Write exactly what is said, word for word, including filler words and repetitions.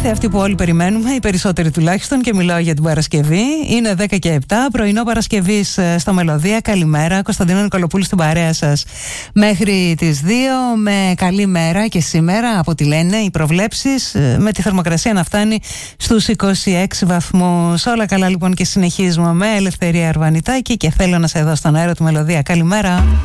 ήρθε αυτή που όλοι περιμένουμε, οι περισσότεροι τουλάχιστον, και μιλάω για την Παρασκευή. Είναι δέκα και επτά, πρωινό Παρασκευής στο Μελωδία. Καλημέρα, Κωνσταντίνο Νικολοπούλου στην παρέα σας μέχρι τις δύο. Με καλή μέρα και σήμερα, από ό,τι λένε οι προβλέψεις, με τη θερμοκρασία να φτάνει στους είκοσι έξι βαθμούς. Όλα καλά λοιπόν, και συνεχίζουμε με Ελευθερία Αρβανιτάκη και θέλω να σε δω στον αέρα του Μελωδία. Καλημέρα.